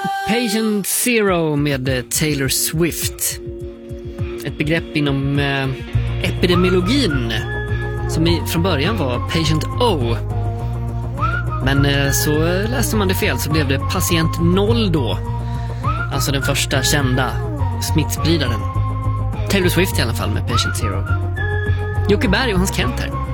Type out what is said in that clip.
Patient Zero med Taylor Swift. Ett begrepp inom epidemiologin som från början var Patient O. Men så läste man det fel, så blev det Patient 0 då. Alltså den första kända smittspridaren. Taylor Swift i alla fall med Patient Zero. Jocke Berg och Hans Kent här.